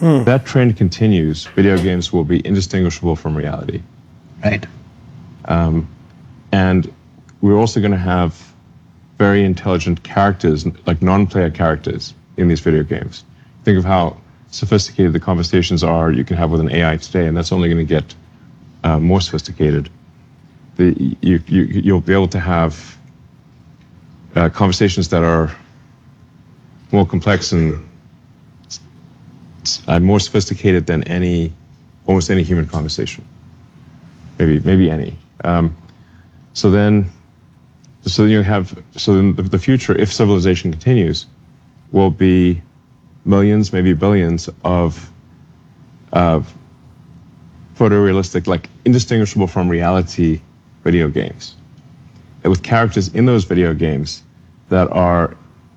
If that trend continues, video games will be indistinguishable from reality. Right. And we're also going to have very intelligent characters, like non-player characters, in these video games. Think of how sophisticated the conversations are you can have with an AI today, and that's only going to get more sophisticated. You'll be able to have conversations that are more complex and more sophisticated than almost any human conversation. Maybe any. So then the future, if civilization continues, will be millions, maybe billions of photorealistic, like indistinguishable from reality video games, with characters in those video games that are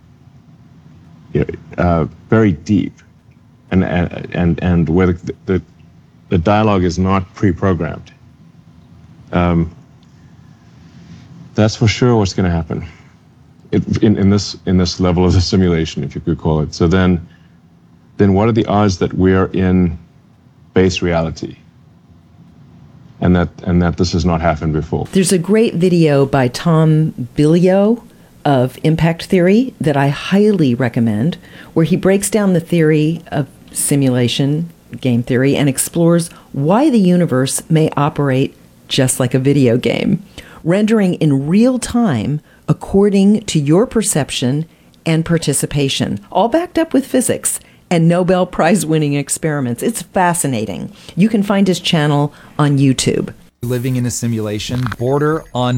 very deep, and where the dialogue is not pre-programmed. That's for sure what's going to happen in this level of the simulation, if you could call it. So then what are the odds that we're in base reality, and that this has not happened before? There's a great video by Tom Bilyeu of Impact Theory that I highly recommend, where he breaks down the theory of simulation, game theory, and explores why the universe may operate just like a video game, rendering in real time according to your perception and participation, all backed up with physics and Nobel Prize-winning experiments. It's fascinating. You can find his channel on YouTube. Living in a simulation border on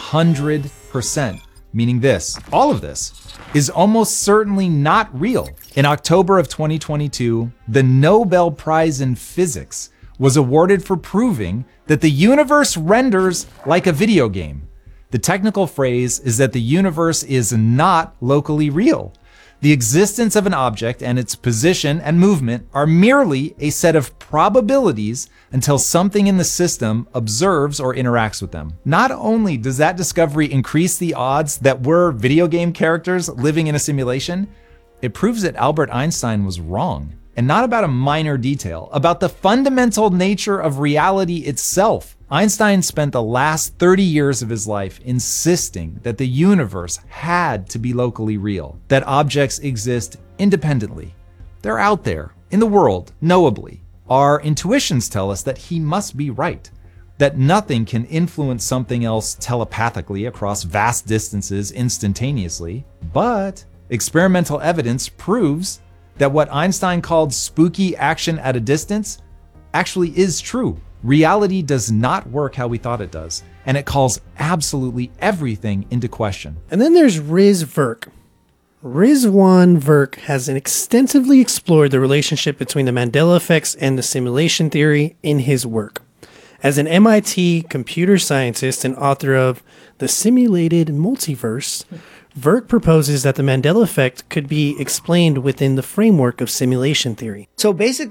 100%, meaning this, all of this, is almost certainly not real. In October of 2022, the Nobel Prize in Physics was awarded for proving that the universe renders like a video game. The technical phrase is that the universe is not locally real. The existence of an object and its position and movement are merely a set of probabilities until something in the system observes or interacts with them. Not only does that discovery increase the odds that we're video game characters living in a simulation, it proves that Albert Einstein was wrong. And not about a minor detail, about the fundamental nature of reality itself. Einstein spent the last 30 years of his life insisting that the universe had to be locally real, that objects exist independently. They're out there, in the world, knowably. Our intuitions tell us that he must be right, that nothing can influence something else telepathically across vast distances instantaneously. But experimental evidence proves that what Einstein called spooky action at a distance actually is true. Reality does not work how we thought it does, and it calls absolutely everything into question. And then there's Riz Virk. Rizwan Virk has extensively explored the relationship between the Mandela effects and the simulation theory in his work. As an MIT computer scientist and author of The Simulated Multiverse, Virk proposes that the Mandela effect could be explained within the framework of simulation theory. So basically,